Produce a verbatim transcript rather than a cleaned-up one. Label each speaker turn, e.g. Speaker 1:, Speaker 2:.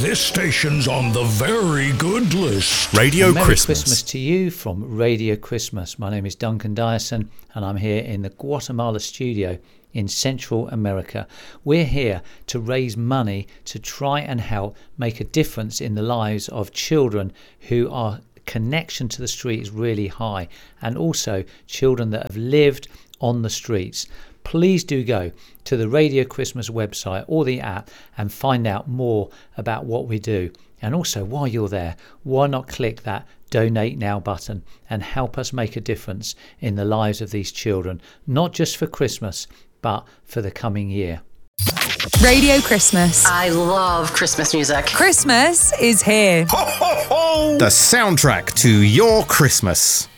Speaker 1: This station's on the very good list.
Speaker 2: Radio
Speaker 3: Merry
Speaker 2: Christmas.
Speaker 3: Christmas to you from Radio Christmas. My name is Duncan Dyson and I'm here in the Guatemala studio in Central America. We're here to raise money to try and help make a difference in the lives of children who are connection to the street is really high, and also children that have lived on the streets. Please do go to the Radio Christmas website or the app and find out more about what we do. And also, while you're there, why not click that Donate Now button and help us make a difference in the lives of these children, not just for Christmas, but for the coming year.
Speaker 4: Radio Christmas.
Speaker 5: I love Christmas music.
Speaker 4: Christmas is here.
Speaker 2: The soundtrack to your Christmas.